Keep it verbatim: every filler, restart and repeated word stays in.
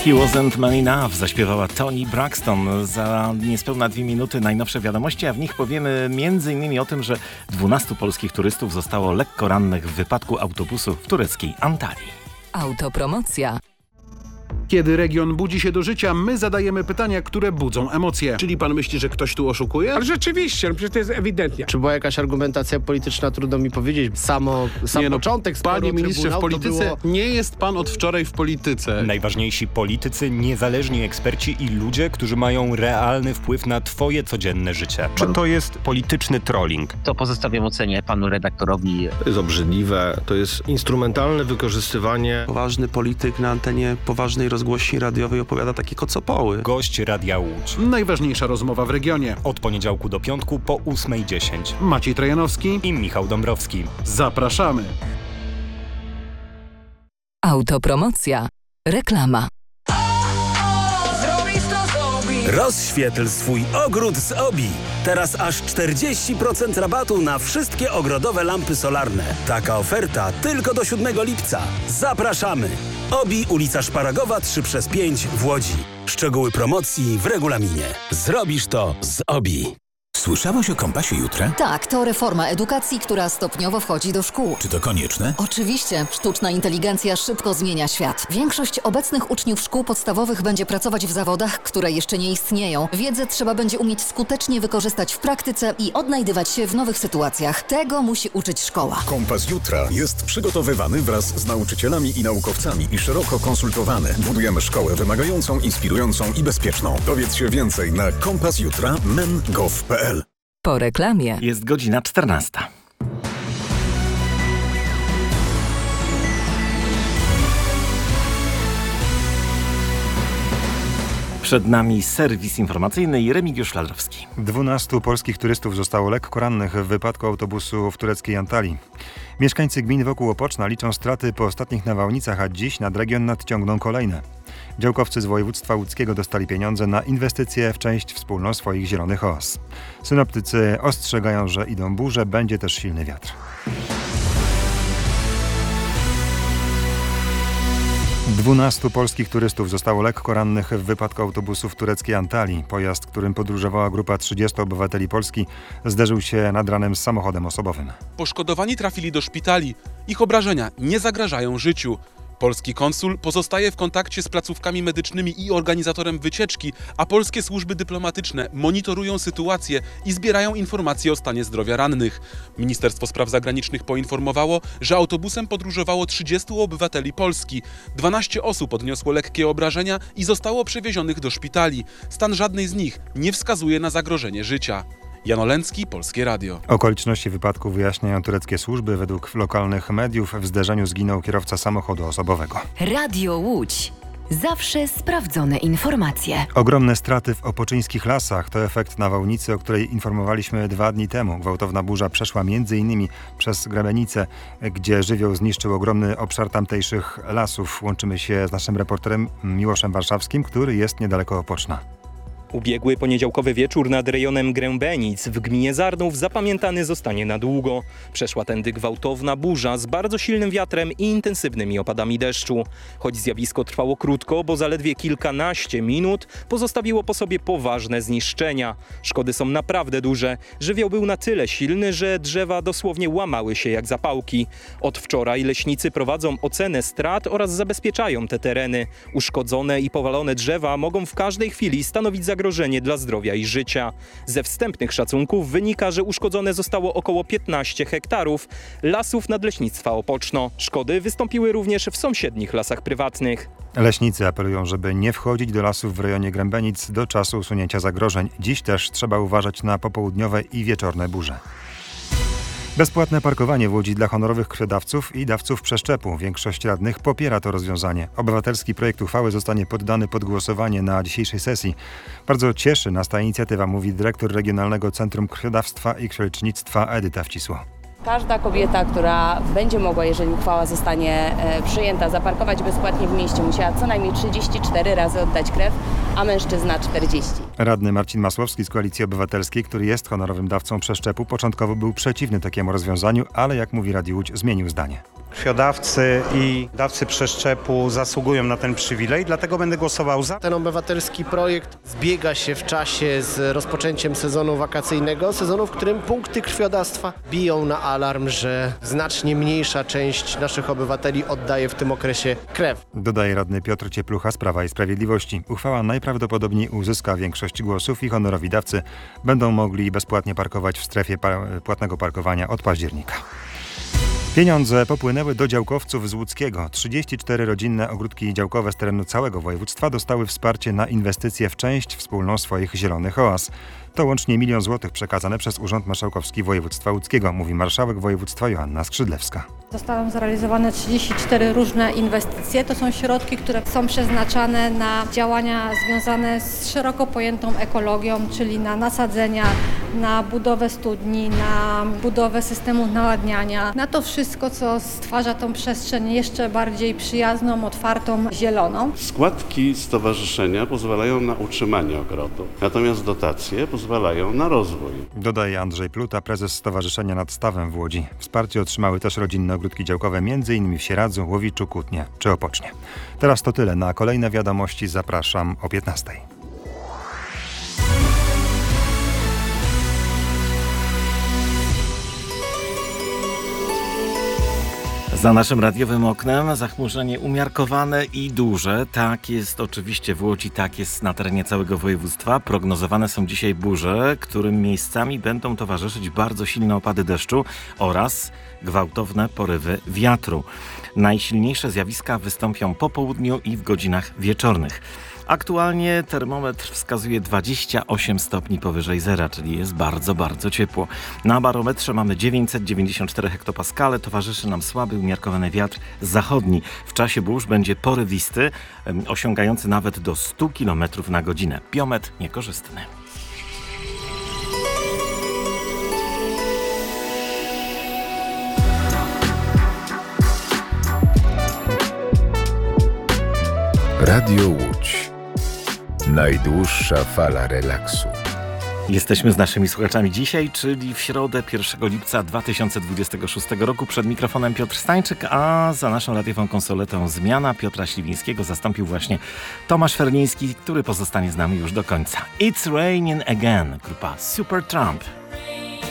He Wasn't Man Enough zaśpiewała Toni Braxton. Za niespełna dwie minuty najnowsze wiadomości, a w nich powiemy między innymi o tym, że dwunastu polskich turystów zostało lekko rannych w wypadku autobusu w tureckiej Antalii. Autopromocja. Kiedy region budzi się do życia, my zadajemy pytania, które budzą emocje. Czyli pan myśli, że ktoś tu oszukuje? Ale rzeczywiście, no przecież to jest ewidentnie. Czy była jakaś argumentacja polityczna, trudno mi powiedzieć. Samo, sam nie no, początek sporu, panie ministrze, w polityce było... nie jest pan od wczoraj w polityce. Najważniejsi politycy, niezależni eksperci i ludzie, którzy mają realny wpływ na twoje codzienne życie. Czy to jest polityczny trolling? To pozostawiam ocenie panu redaktorowi. To jest obrzydliwe, to jest instrumentalne wykorzystywanie. Poważny polityk na antenie poważnej rozgłośni radiowej opowiada takie kocopoły. Gość Radia Łódź. Najważniejsza rozmowa w regionie. Od poniedziałku do piątku po ósmej dziesięć. Maciej Trojanowski i Michał Dąbrowski. Zapraszamy. Autopromocja. Reklama. Rozświetl swój ogród z Obi. Teraz aż czterdzieści procent rabatu na wszystkie ogrodowe lampy solarne. Taka oferta tylko do siódmego lipca. Zapraszamy! Obi, ulica Szparagowa trzy przez pięć w Łodzi. Szczegóły promocji w regulaminie. Zrobisz to z Obi. Słyszałaś o Kompasie Jutra? Tak, to reforma edukacji, która stopniowo wchodzi do szkół. Czy to konieczne? Oczywiście. Sztuczna inteligencja szybko zmienia świat. Większość obecnych uczniów szkół podstawowych będzie pracować w zawodach, które jeszcze nie istnieją. Wiedzę trzeba będzie umieć skutecznie wykorzystać w praktyce i odnajdywać się w nowych sytuacjach. Tego musi uczyć szkoła. Kompas Jutra jest przygotowywany wraz z nauczycielami i naukowcami i szeroko konsultowany. Budujemy szkołę wymagającą, inspirującą i bezpieczną. Dowiedz się więcej na kompas jutra kropka men kropka gov kropka pe el. Po reklamie. Jest godzina czternasta. Przed nami serwis informacyjny i Remigiusz Ladrowski. Dwunastu polskich turystów zostało lekko rannych w wypadku autobusu w tureckiej Antalii. Mieszkańcy gmin wokół Opoczna liczą straty po ostatnich nawałnicach, a dziś nad region nadciągną kolejne. Działkowcy z województwa łódzkiego dostali pieniądze na inwestycje w część wspólną swoich zielonych os. Synoptycy ostrzegają, że idą burze, będzie też silny wiatr. Dwunastu polskich turystów zostało lekko rannych w wypadku autobusu w tureckiej Antalii. Pojazd, którym podróżowała grupa trzydziestu obywateli Polski, zderzył się nad ranem z samochodem osobowym. Poszkodowani trafili do szpitali. Ich obrażenia nie zagrażają życiu. Polski konsul pozostaje w kontakcie z placówkami medycznymi i organizatorem wycieczki, a polskie służby dyplomatyczne monitorują sytuację i zbierają informacje o stanie zdrowia rannych. Ministerstwo Spraw Zagranicznych poinformowało, że autobusem podróżowało trzydziestu obywateli Polski. dwanaście osób odniosło lekkie obrażenia i zostało przewiezionych do szpitali. Stan żadnej z nich nie wskazuje na zagrożenie życia. Jan Olęcki, Polskie Radio. Okoliczności wypadku wyjaśniają tureckie służby. Według lokalnych mediów w zderzeniu zginął kierowca samochodu osobowego. Radio Łódź. Zawsze sprawdzone informacje. Ogromne straty w opoczyńskich lasach to efekt nawałnicy, o której informowaliśmy dwa dni temu. Gwałtowna burza przeszła między innymi przez Grebenicę, gdzie żywioł zniszczył ogromny obszar tamtejszych lasów. Łączymy się z naszym reporterem Miłoszem Warszawskim, który jest niedaleko Opoczna. Ubiegły poniedziałkowy wieczór nad rejonem Grębenic w gminie Zarnów zapamiętany zostanie na długo. Przeszła tędy gwałtowna burza z bardzo silnym wiatrem i intensywnymi opadami deszczu. Choć zjawisko trwało krótko, bo zaledwie kilkanaście minut, pozostawiło po sobie poważne zniszczenia. Szkody są naprawdę duże. Żywioł był na tyle silny, że drzewa dosłownie łamały się jak zapałki. Od wczoraj leśnicy prowadzą ocenę strat oraz zabezpieczają te tereny. Uszkodzone i powalone drzewa mogą w każdej chwili stanowić zagrożenie zagrożenie dla zdrowia i życia. Ze wstępnych szacunków wynika, że uszkodzone zostało około piętnaście hektarów lasów Nadleśnictwa Opoczno. Szkody wystąpiły również w sąsiednich lasach prywatnych. Leśnicy apelują, żeby nie wchodzić do lasów w rejonie Grębenic do czasu usunięcia zagrożeń. Dziś też trzeba uważać na popołudniowe i wieczorne burze. Bezpłatne parkowanie w Łodzi dla honorowych krwiodawców i dawców przeszczepu. Większość radnych popiera to rozwiązanie. Obywatelski projekt uchwały zostanie poddany pod głosowanie na dzisiejszej sesji. Bardzo cieszy nas ta inicjatywa, mówi dyrektor Regionalnego Centrum Krwiodawstwa i Krwiolecznictwa Edyta Wcisło. Każda kobieta, która będzie mogła, jeżeli uchwała zostanie przyjęta, zaparkować bezpłatnie w mieście, musiała co najmniej trzydzieści cztery razy oddać krew, a mężczyzna czterdzieści. Radny Marcin Masłowski z Koalicji Obywatelskiej, który jest honorowym dawcą przeszczepu, początkowo był przeciwny takiemu rozwiązaniu, ale jak mówi Radio Łódź, zmienił zdanie. Krwiodawcy i dawcy przeszczepu zasługują na ten przywilej, dlatego będę głosował za. Ten obywatelski projekt zbiega się w czasie z rozpoczęciem sezonu wakacyjnego, sezonu, w którym punkty krwiodawstwa biją na alarm, że znacznie mniejsza część naszych obywateli oddaje w tym okresie krew. Dodaje radny Piotr Cieplucha z Prawa i Sprawiedliwości. Uchwała najprawdopodobniej uzyska większość głosów i honorowi dawcy będą mogli bezpłatnie parkować w strefie pa- płatnego parkowania od października. Pieniądze popłynęły do działkowców z Łódzkiego. trzydzieści cztery rodzinne ogródki działkowe z terenu całego województwa dostały wsparcie na inwestycje w część wspólną swoich zielonych oaz. To łącznie milion złotych przekazane przez Urząd Marszałkowski Województwa Łódzkiego, mówi marszałek województwa Joanna Skrzydlewska. Zostały zrealizowane trzydzieści cztery różne inwestycje. To są środki, które są przeznaczane na działania związane z szeroko pojętą ekologią, czyli na nasadzenia, na budowę studni, na budowę systemów nawadniania, na to wszystko, co stwarza tą przestrzeń jeszcze bardziej przyjazną, otwartą, zieloną. Składki stowarzyszenia pozwalają na utrzymanie ogrodu, natomiast dotacje pozwalają na rozwój. Dodaje Andrzej Pluta, prezes Stowarzyszenia Nad Stawem w Łodzi. Wsparcie otrzymały też rodzinne ogródki działkowe, m.in. w Sieradzu, Łowiczu, Kutnie czy Opocznie. Teraz to tyle. Na kolejne wiadomości zapraszam o piętnastej. Za naszym radiowym oknem zachmurzenie umiarkowane i duże. Tak jest oczywiście w Łodzi, tak jest na terenie całego województwa. Prognozowane są dzisiaj burze, którym miejscami będą towarzyszyć bardzo silne opady deszczu oraz gwałtowne porywy wiatru. Najsilniejsze zjawiska wystąpią po południu i w godzinach wieczornych. Aktualnie termometr wskazuje dwadzieścia osiem stopni powyżej zera, czyli jest bardzo, bardzo ciepło. Na barometrze mamy dziewięćset dziewięćdziesiąt cztery hektopaskale, towarzyszy nam słaby, umiarkowany wiatr zachodni. W czasie burz będzie porywisty, osiągający nawet do stu kilometrów na godzinę. Biometr niekorzystny. Radio Łódź. Najdłuższa fala relaksu. Jesteśmy z naszymi słuchaczami dzisiaj, czyli w środę pierwszego lipca dwa tysiące dwudziestego szóstego roku. Przed mikrofonem Piotr Stańczyk, a za naszą radiową konsoletą zmiana Piotra Śliwińskiego zastąpił właśnie Tomasz Ferliński, który pozostanie z nami już do końca. It's Raining Again, grupa Supertramp.